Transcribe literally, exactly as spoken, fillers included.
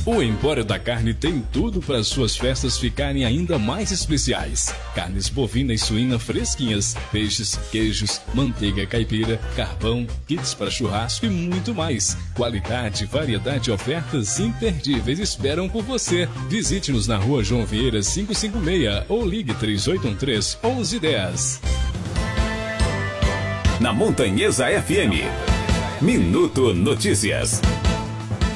O Empório da Carne tem tudo para suas festas ficarem ainda mais especiais. Carnes bovina e suína fresquinhas, peixes, queijos, manteiga caipira, carvão, kits para churrasco e muito mais. Qualidade, variedade e ofertas imperdíveis esperam por você. Visite-nos na rua João Vieira quinhentos e cinquenta e seis ou ligue três oito um três, onze dez. Na Montanhesa F M, Minuto Notícias.